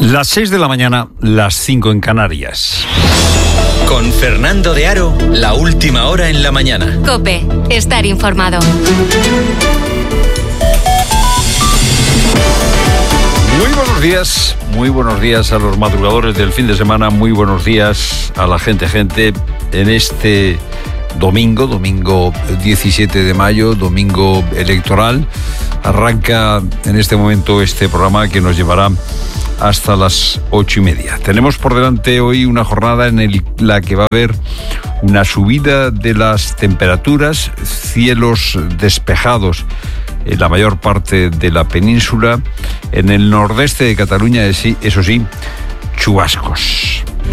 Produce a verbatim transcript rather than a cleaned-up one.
Las seis de la mañana, las cinco en Canarias. Con Fernando de Aro, la última hora en la mañana. COPE, estar informado. Muy buenos días, muy buenos días a los madrugadores del fin de semana, muy buenos días a la gente, gente, en este domingo, domingo diecisiete de mayo, domingo electoral. Arranca en este momento este programa que nos llevará hasta las ocho y media. Tenemos por delante hoy una jornada en el, la que va a haber una subida de las temperaturas, cielos despejados en la mayor parte de la península, en el nordeste de Cataluña, eso sí, chubascos.